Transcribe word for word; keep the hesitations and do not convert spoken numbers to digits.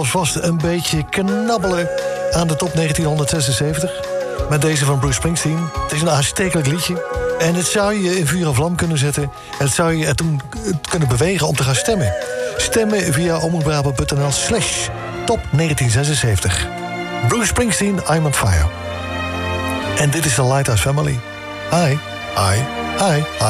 vast een beetje knabbelen aan de top negentienhonderdzesenzeventig. Met deze van Bruce Springsteen. Het is een aanstekelijk liedje. En het zou je in vuur en vlam kunnen zetten. En het zou je ertoe kunnen bewegen om te gaan stemmen. Stemmen via omroepbrabant punt n l slash top negentienzesenzeventig. Bruce Springsteen, I'm on fire. En dit is de Lighthouse Family. Hi, hi, hi, hi.